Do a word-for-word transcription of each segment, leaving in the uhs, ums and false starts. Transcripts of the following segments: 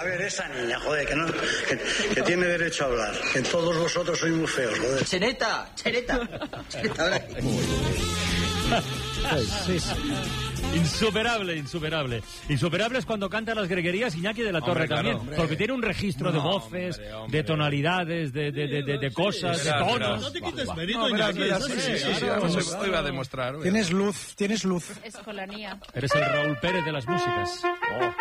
A ver, esa niña, joder, que, no, que, que tiene derecho a hablar. Que todos vosotros sois muy feos, joder. Chereta, chereta. Chereta, ahora. Sí, sí. Insuperable, insuperable. Insuperable es cuando canta las greguerías Iñaki de la Torre, hombre, también, claro, porque tiene un registro no, de voces, hombre, hombre. de tonalidades, de, de, de, de, de cosas, sí, de tonos. No te quites mérito, Iñaki. Esto iba a demostrar. Tienes luz, tienes luz. Escolanía. Eres el Raúl Pérez de las músicas. Oh.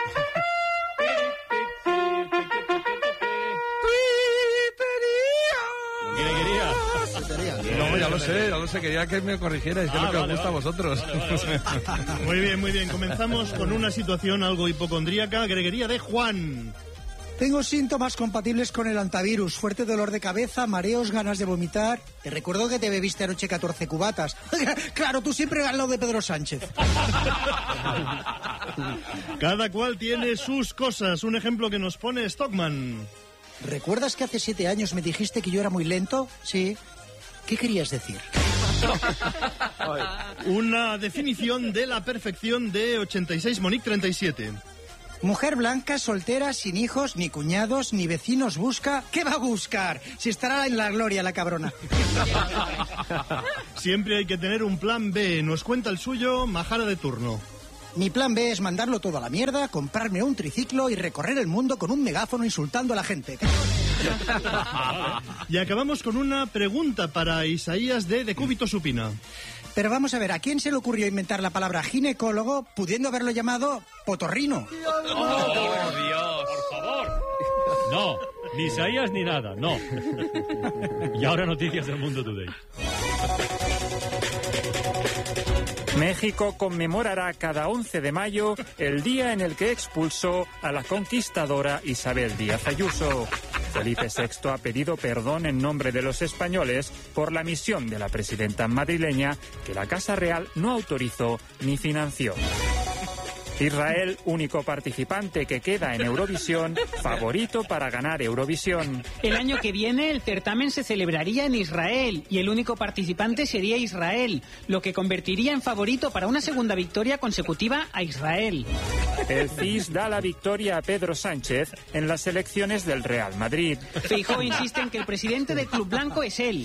No, ya lo sé, ya lo sé, quería que me corrigierais, que ah, es lo que vale, os gusta vale. a vosotros. Vale, vale. Muy bien, muy bien. Comenzamos con una situación algo hipocondríaca. Greguería de Juan. Tengo síntomas compatibles con el antivirus, fuerte dolor de cabeza, mareos, ganas de vomitar. Te recuerdo que te bebiste anoche catorce cubatas. Claro, tú siempre al lado de Pedro Sánchez. Cada cual tiene sus cosas. Un ejemplo que nos pone Stockman. ¿Recuerdas que hace siete años me dijiste que yo era muy lento? Sí. ¿Qué querías decir? Una definición de la perfección de ochenta y seis Monique treinta y siete. Mujer blanca, soltera, sin hijos, ni cuñados, ni vecinos busca. ¿Qué va a buscar? Si estará en la gloria la cabrona. Siempre hay que tener un plan B. Nos cuenta el suyo, Majara de turno. Mi plan B es mandarlo todo a la mierda, comprarme un triciclo y recorrer el mundo con un megáfono insultando a la gente. Y acabamos con una pregunta para Isaías de Decúbito Supina. Pero vamos a ver, ¿a quién se le ocurrió inventar la palabra ginecólogo pudiendo haberlo llamado potorrino? ¡Oh, Dios! ¡Por favor! No, ni Isaías ni nada, no. Y ahora noticias del Mundo Today. México conmemorará cada once de mayo el día en el que expulsó a la conquistadora Isabel Díaz Ayuso. Felipe sexto ha pedido perdón en nombre de los españoles por la misión de la presidenta madrileña que la Casa Real no autorizó ni financió. Israel, único participante que queda en Eurovisión, favorito para ganar Eurovisión. El año que viene el certamen se celebraría en Israel y el único participante sería Israel, lo que convertiría en favorito para una segunda victoria consecutiva a Israel. El C I S da la victoria a Pedro Sánchez en las elecciones del Real Madrid. Feijóo insiste en que el presidente del Club Blanco es él.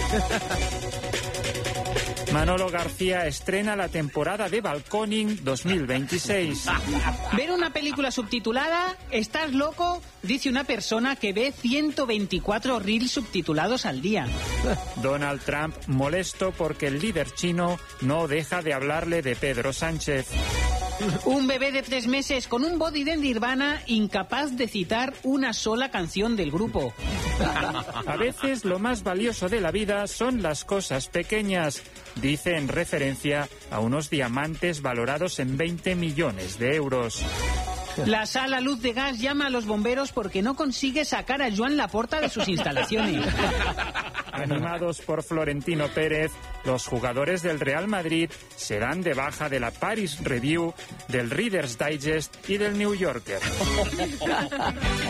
Manolo García estrena la temporada de Balconing dos mil veintiséis. ¿Ver una película subtitulada? ¿Estás loco? Dice una persona que ve ciento veinticuatro reels subtitulados al día. Donald Trump molesto porque el líder chino no deja de hablarle de Pedro Sánchez. Un bebé de tres meses con un body de Nirvana incapaz de citar una sola canción del grupo. A veces lo más valioso de la vida son las cosas pequeñas, dice en referencia a unos diamantes valorados en veinte millones de euros. La Sala Luz de Gas llama a los bomberos porque no consigue sacar a Joan Laporta de sus instalaciones. Animados por Florentino Pérez, los jugadores del Real Madrid serán de baja de la Paris Review, del Reader's Digest y del New Yorker.